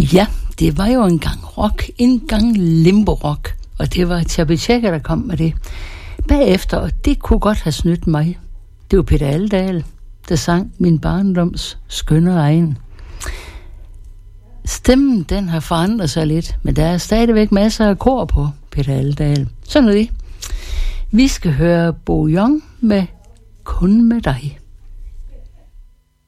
Ja, det var jo engang rock, engang limbo-rock, og det var Chubby Checker, der kom med det. Bagefter, og det kunne godt have snydt mig, det var Peter Aldahl, der sang Min barndoms skønne egen. Stemmen, den har forandret sig lidt, men der er stadigvæk masser af kor på Peter Aldahl. Sådan er det. Vi skal høre Bo Young med Kun med dig.